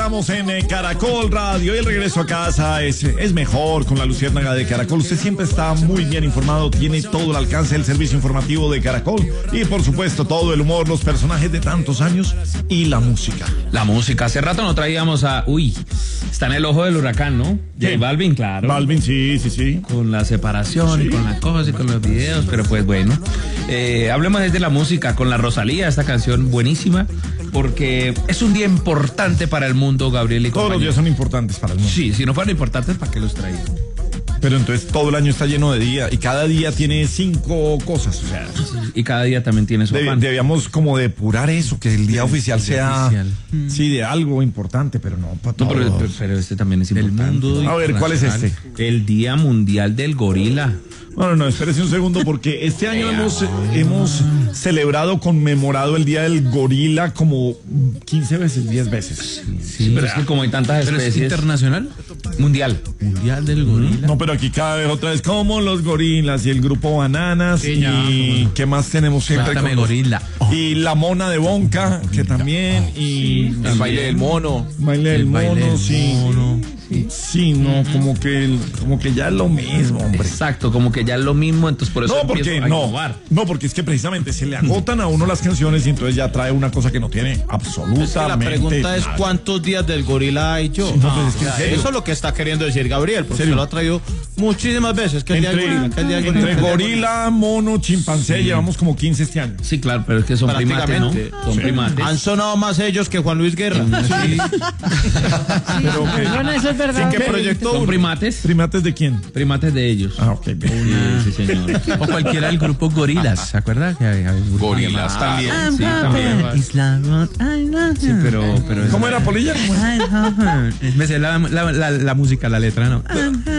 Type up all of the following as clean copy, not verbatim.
estamos en Caracol Radio y el regreso a casa es mejor con la Luciérnaga de Caracol. Usted siempre está muy bien informado, tiene todo el alcance del servicio informativo de Caracol y por supuesto todo el humor, los personajes de tantos años y la música. La música, hace rato no traíamos está en el ojo del huracán, ¿no? Sí. Balvin, claro. Balvin, sí. Con la separación y con la cosa y con los videos, pero pues bueno. Hablemos desde la música con la Rosalía, esta canción buenísima, porque es un día importante para el mundo, Gabriel y compañía. Todos los días son importantes para el mundo. Sí, si no fueran importantes, ¿para qué los traía? Pero entonces todo el año está lleno de día y cada día tiene 5 cosas, o sea. Y cada día también tiene su afán. Debíamos como depurar eso, que el día oficial sea sí, de algo importante, pero no para todos. No, pero este también es importante. El mundo. A ver, ¿cuál es este? El Día Mundial del Gorila. No, espérese un segundo, porque este año hemos celebrado, conmemorado el Día del Gorila como 15 veces, 10 veces. Sí, pero es que como hay tantas especies. ¿Es internacional? Mundial del gorila. No, pero aquí cada vez otra vez como los gorilas y el grupo Bananas y ¿qué más tenemos siempre? Cuéntame, gorila. Y la mona de Bonca, que también, y el baile del mono. Baile del mono, sí. Sí, no, como que ya es lo mismo, hombre. Exacto, como que ya es lo mismo, entonces por eso porque es que precisamente se le agotan a uno las canciones y entonces ya trae una cosa que no tiene absolutamente. Es que la pregunta es ¿cuántos días del gorila hay yo? Sí, pues es que en serio. Eso es lo que está queriendo decir Gabriel, porque se lo ha traído muchísimas veces. Que entre gorila, mono, chimpancé, llevamos como 15 este año. Sí, claro, pero es que son primates, ¿no? Son primates. Han sonado más ellos que Juan Luis Guerra. Sí. Pero eso es verdad. ¿En qué proyecto? ¿Son primates? ¿Primates de quién? Primates de ellos. Ah, ok. Sí, señor. O cualquiera del grupo Gorilas, ¿se acuerda? Gorilas también. Sí, también. Sí, pero ¿Cómo era, Polilla? Me sé la música, la letra, ¿no?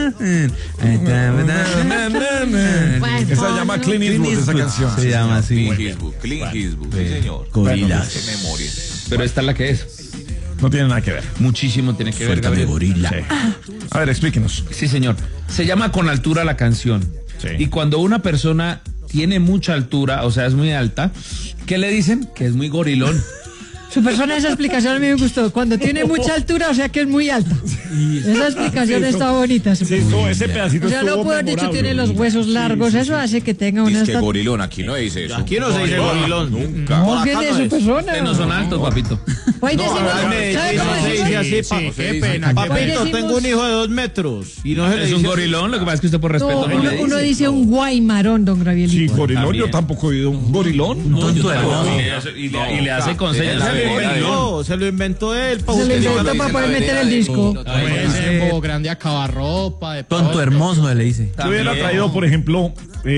Esa se llama Clint Eastwood, esa canción. Se llama así. Clint Eastwood, sí, señor. Gorilas. Qué memoria. pero esta es la que es. No tiene nada que ver. Muchísimo tiene que ver, Gabriel. Gorila. Sí. A ver, explíquenos. Sí, señor. Se llama Con Altura la canción. Sí. Y cuando una persona tiene mucha altura, o sea, es muy alta, ¿qué le dicen? Que es muy gorilón. Su persona, esa explicación a mí me gustó. Cuando tiene mucha altura, o sea que es muy alta. Esa explicación está bonita. Sí, ese pedacito o sea, no puedo haber dicho tiene los huesos largos. Eso hace que tenga una... Dice que gorilón, aquí no dice eso. Aquí no se dice gorilón. Nunca. ¿Cómo viene su persona? Ustedes no son altos, papito. Hoy decimos... ¿Sabe cómo se dice así? Qué pena. Papito, tengo un hijo de 2 metros. Y no se le Es un dice gorilón, lo que pasa es que usted por respeto no le dice. Uno dice un guaymarón, don Gabriel. Sí, gorilón, yo tampoco he oído un gorilón. No, y le hace con señas. Se lo inventó él. Se lo inventó para poder meter el disco. Puede ser Bobo Grande acabarropa. De Tonto hermoso, le dice. Yo hubiera traído, por ejemplo,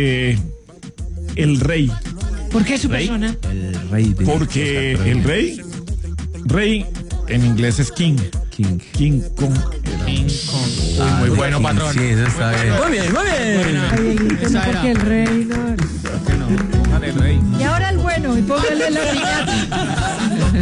el rey. ¿Por qué su persona? El rey. Porque el rey en inglés es king. King Kong. muy bueno, patrón. Sí, eso está bien. Muy bien. Porque el rey no... El rey. Y ahora el bueno, y póngale la piñata.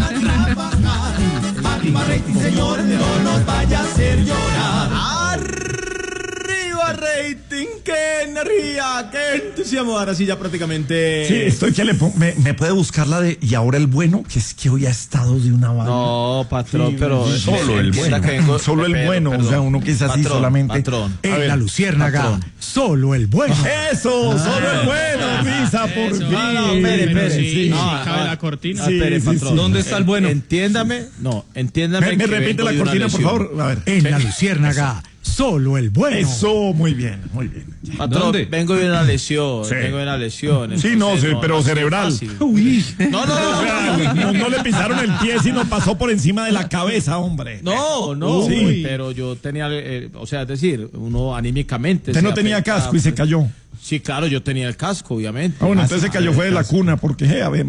Arriba rating, señor, no nos vaya a hacer llorar. Arriba rating, qué energía, qué entusiasmo. Ahora sí ya prácticamente. Sí, estoy que me puede buscar la de y ahora el bueno, que es que hoy ha estado de una banda. No, patrón, Sí, pero solo el bueno. Solo el bueno, o sea, uno que es así patrón, solamente. Patrón. En la Luciérnaga, solo el bueno. Eso, solo el bueno, Risa, por fin. No, espere. Sí, No, cabe la cortina. Sí, espere, sí, patrón. sí. ¿Dónde está el bueno? Entiéndame. Me repite la cortina, por favor. A ver. En la Luciérnaga, solo el bueno. Eso, muy bien. Patrón, ¿Dónde? vengo de una lesión. Sí. Entonces, Sí, no, pero ha sido cerebral. fácil. Uy. No. No le pisaron el pie, sino pasó por encima de la cabeza, hombre. No, Sí. pero yo tenía, o sea, es decir, uno anímicamente. Usted se no tenía afecta, casco y se cayó. Sí, claro, yo tenía el casco, obviamente. Ah, bueno, entonces se cayó fue de la cuna, porque, a ver,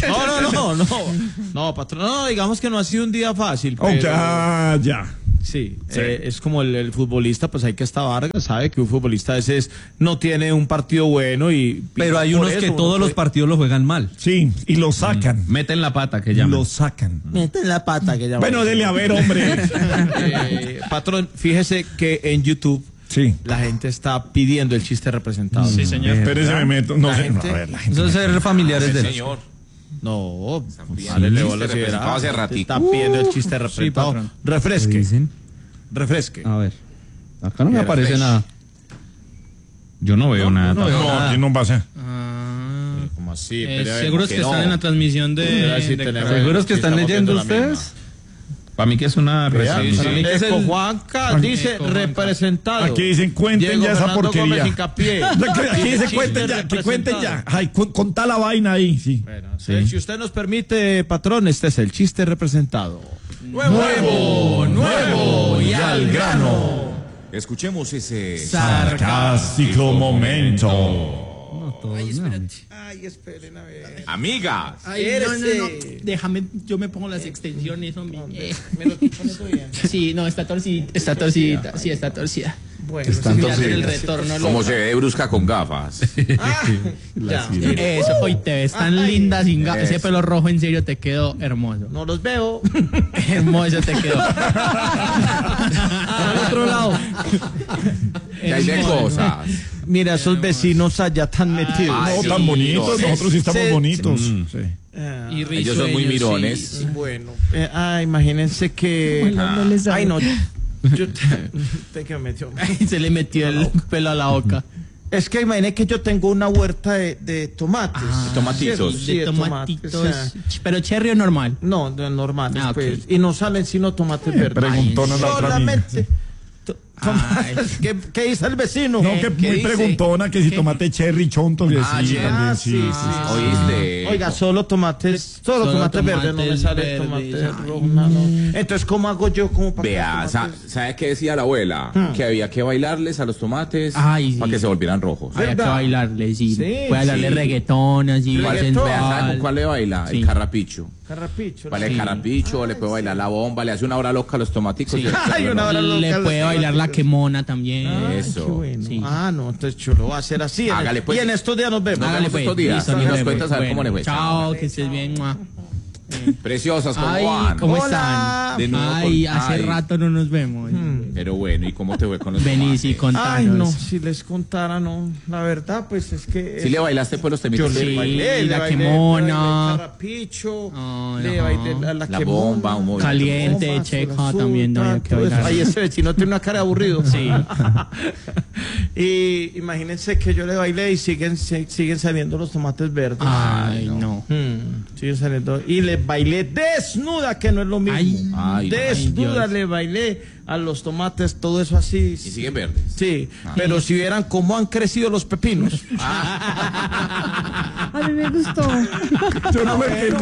No, patrón, no, digamos que no ha sido un día fácil. Oh, Pero, ya. Sí. Es como el futbolista, pues hay que estar Vargas, sabe que un futbolista a veces no tiene un partido bueno Pero hay por unos eso que uno todos los puede- partidos los juegan mal. Sí, y lo sacan. Meten la pata, que llaman. Lo sacan. Meten la pata que llama. Bueno, dele a ver, hombre. Patrón, fíjese que en YouTube Sí. la gente está pidiendo el chiste representado. Sí, señor. Espérese, me meto. No La sé. gente- A ver, la gente. Eso es ser familiares de Señor. No, pidiendo el chiste representado hace ratito. Está pidiendo el chiste representado. patrón. Refresque. Dicen. Refresque. A ver. Acá no me Mira, aparece refresh. nada. Yo no veo nada. No, aquí no pasa. ¿Cómo así? Seguros que están en la transmisión de ¿Seguros que están leyendo ustedes? Para mí que es una recién. Eco Juanca dice Eco Juanca. representado. Aquí dicen cuenten Diego ya esa Fernando porquería. Gómez Hincapié. Aquí dice Chiste cuenten ya, que cuenten ya. representado. Ay, contá la vaina ahí, sí. Bueno, si usted nos permite, patrón, este es el chiste representado. Nuevo y al grano. Escuchemos ese. Sarcástico momento. No, todos. Ay, esperen a ver. Amigas. Ay, no. Déjame, yo me pongo las extensiones, hombre. ¿Me lo pones bien? Sí, no, está torcida. Está torcida. Sí, está torcida. Bueno, Están Voy a hacer el torcidas. retorno. Como se ve brusca con gafas. ya. Eso, hoy te ves tan linda sin gafas. Ese pelo rojo, en serio, te quedó hermoso. No los veo. Hermoso te quedó. Al otro lado. Y hay de cosas. Mira, esos vecinos allá tan metidos. Ay, No, sí, tan bonitos, no, nosotros sí estamos sí. bonitos. Mm. Sí. Ah, Y Ellos son muy risueños, mirones. sí. bueno. Imagínense que. No les sabe. Ay, no. Yo te que me metió. Se le metió el pelo a la boca. Es que imagínense que yo tengo una huerta de tomates. De tomatizos. Sí, De tomates, tomatitos. o sea, Pero cherry o normal. no, de normales, Ah, ok. pues. Y no salen sino tomates verdes. Preguntona la otra niña. Solamente. Tomates. ¿Qué dice el vecino? No, que ¿Qué muy dice? preguntona que si tomate cherry chonto, que Ah, sí, ya. también, sí, sí, sí. ¿Oíste? Oiga, solo tomates verdes, no me sale tomates tomate verdes. rojo, no. Entonces, ¿cómo hago yo como para Vea, que tomates? ¿sabe qué decía la abuela? Que había que bailarles a los tomates Ay, sí. para que se volvieran rojos. Había que ¿Verdad? bailarle, sí. Sí, Puede bailarle sí. reggaetón, así. Reggaetón. Vea, ¿sabe sensual. con cuál le baila? Sí. El carrapicho. Carrapicho. Vale, ¿no? el carrapicho, le puede bailar la bomba, le hace una hora loca a los tomaticos. y- Ay, una hora loca Le los puede bailar la tomates. quemona también. Ay, Eso. qué bueno. Sí. Ah, no, entonces yo lo voy a hacer así. Hágale, pues. Y en estos días nos vemos. Hágale, Hágale, pues, pues. estos días. Listo, Nos nos vemos. cuentas a ver cómo le fue. Chao, que estés bien. Mua. Preciosas, ¿cómo Ay, van? ¿cómo Hola. están? De nuevo Ay, con- hace ay. rato no nos vemos. Pero bueno, ¿y cómo te fue con los Vení, sí, tomates? Ay, no, contanos. si les contara, no. La verdad, pues es que. ¿Sí le bailaste pues los Yo temitos? le Sí, bailé, la le bailé, quemona. le bailé carrapicho, Ay, le ajá. bailé la La quemona, bomba, un movimiento. Caliente, bomba, checa azul, también, no había que todo eso. bailar. Ay, ese vecino tiene una cara de aburrido. Sí. Y imagínense que yo le bailé y siguen saliendo los tomates verdes. Ay, no. Siguen saliendo. Y le bailé desnuda, que no es lo mismo. Ay, desnuda Dios. le bailé a los tomates, todo eso así. Y siguen verdes. Sí, pero si vieran cómo han crecido los pepinos. A mí me gustó. Yo no me quedo.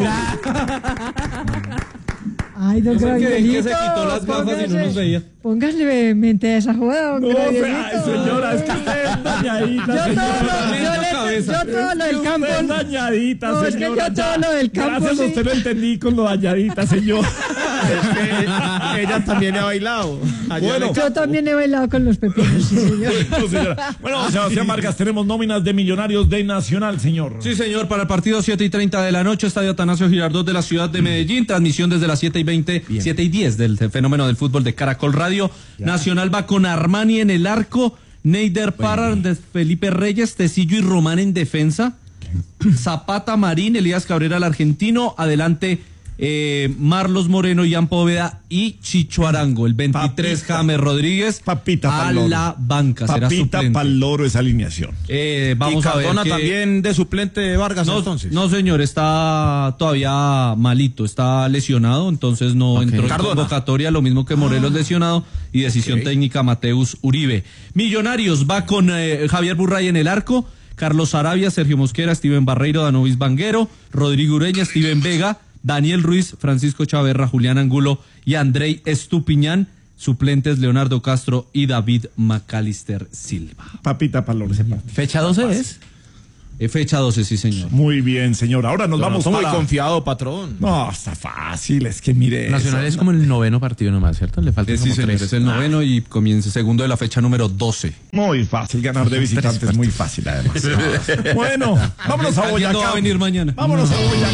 Ay, don Gravielito. se quitó las gafas y no nos veía. Póngale mente a esa joda, don No, Gravielito. ay, señora, es que usted es dañadita, Yo todo lo del campo. Usted es dañadita, No, es que señora. yo todo lo del campo, Gracias, sí. usted lo entendí con lo dañadita, señor. Ella también le ha bailado. Bueno. Yo también he bailado con los pepinos, sí, señor. No, señora. Bueno, Sebastián Vargas, tenemos nóminas de Millonarios de Nacional, señor. Sí, señor, para el partido 7:30 de la noche, Estadio Atanasio Girardot de la ciudad de Medellín, transmisión desde las 7:20, 7:10 del fenómeno del fútbol de Caracol Radio. Nacional va con Armani en el arco, Neider Parra, de Felipe Reyes, Tecillo y Román en defensa, Zapata, Marín, Elías Cabrera, el argentino, adelante Marlos Moreno, Ian Póveda y Chicho Arango, el 23 Papita. James Rodríguez Papita a pa'l loro. la banca, será Papita suplente. pa'l loro esa alineación. Vamos y a ver Cardona qué- también de suplente de Vargas, no, entonces. no, señor, está todavía malito, está lesionado, entonces no entró en Cardona. convocatoria, lo mismo que Morelos lesionado y decisión técnica Mateus Uribe. Millonarios va con Javier Burray en el arco, Carlos Arabia, Sergio Mosquera, Steven Barreiro, Danovis Banguero, Rodrigo Ureña, Steven Vega, Daniel Ruiz, Francisco Chaverra, Julián Angulo y Andrei Estupiñán. Suplentes Leonardo Castro y David Macalister Silva. Papita pa'l loro ese partido. ¿Fecha 12 es? Fecha 12, sí, señor. Muy bien, señor. Ahora nos vamos Estoy muy para... confiado, patrón. No, está fácil, es que mire Nacional eso. es como el 9º partido nomás, ¿cierto? Le faltan Sí, como señor, 3. es el 9º y comienza segundo de la fecha número 12. Muy fácil, ganar de visitantes, muy fácil además. Bueno, vámonos a ¿Alguien no va Boyacá. a venir mañana? Vámonos a Boyacá.